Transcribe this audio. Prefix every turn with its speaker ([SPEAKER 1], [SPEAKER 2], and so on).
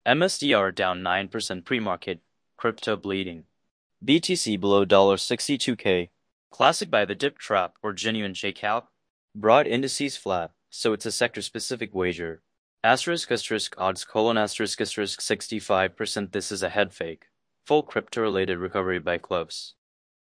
[SPEAKER 1] MSDR down 9% pre-market, crypto bleeding. BTC below $62K. Classic by the dip trap or genuine shakeout. Broad indices flat, so it's a sector-specific wager. Asterisk odds colon asterisk 65%. This is a head fake. Full crypto-related recovery by close.